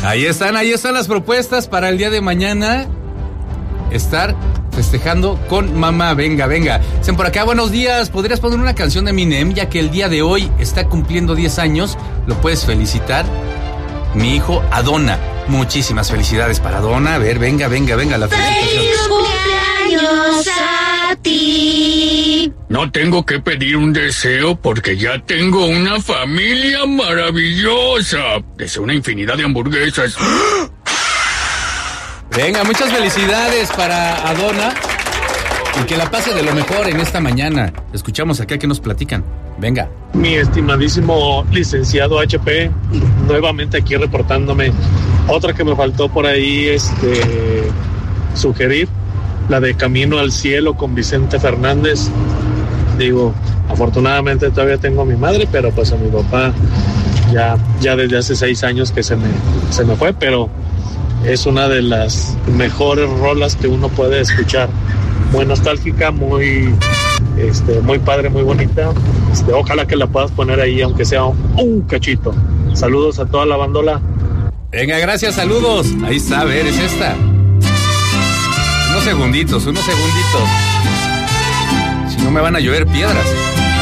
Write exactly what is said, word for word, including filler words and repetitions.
Ahí están, ahí están las propuestas para el día de mañana. Estar festejando con mamá. Venga, venga. Dicen por acá, buenos días. ¿Podrías poner una canción de Eminem? Ya que el día de hoy está cumpliendo diez años. ¿Lo puedes felicitar? Mi hijo Adona. Muchísimas felicidades para Adona. A ver, venga, venga, venga. La felicitación. ¡Feliz cumpleaños a ti! No tengo que pedir un deseo porque ya tengo una familia maravillosa. Deseo una infinidad de hamburguesas. Venga, muchas felicidades para Adona. Y que la pase de lo mejor en esta mañana. Escuchamos acá que nos platican. Venga. Mi estimadísimo licenciado H P, nuevamente aquí reportándome. Otra que me faltó por ahí, este, sugerir, la de Camino al Cielo con Vicente Fernández. Digo, afortunadamente todavía tengo a mi madre, pero pues a mi papá ya, ya desde hace seis años que se me, se me fue, pero es una de las mejores rolas que uno puede escuchar. Muy nostálgica, muy, este, muy padre, muy bonita. Este, ojalá que la puedas poner ahí, aunque sea un cachito. Saludos a toda la bandola. Venga, gracias, saludos. Ahí está, a ver, es esta. Unos segunditos, unos segunditos. Si no me van a llover piedras.